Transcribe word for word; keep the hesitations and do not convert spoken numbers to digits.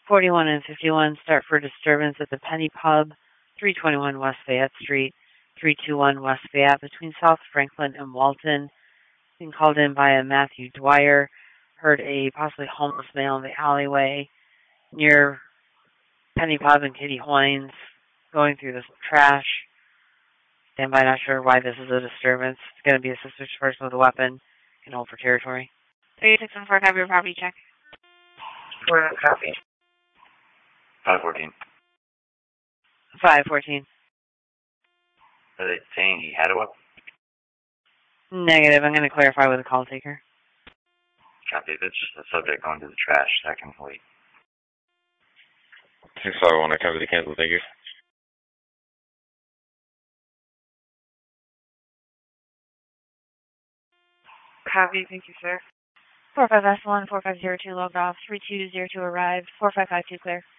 forty-one and fifty-one start for disturbance at the Penny Pub, three twenty-one West Fayette Street, three twenty-one West Fayette, between South Franklin and Walton. Being called in by a Matthew Dwyer. Heard a possibly homeless male in the alleyway near Penny Pub and Kitty Hoynes going through this trash. Stand by, not sure why this is a disturbance. It's going to be a suspicious person with a weapon and hold for territory. three six one four, copy your property check. Four, copy. five fourteen. five fourteen. Are they saying he had a weapon? Negative. I'm going to clarify with the call taker. Copy. That's just the subject going to the trash. That can wait. six five one, I cover the cancel, thank you. Copy, thank you, sir. four five S one, four five zero two logged off, three two zero two arrived, four five five two clear.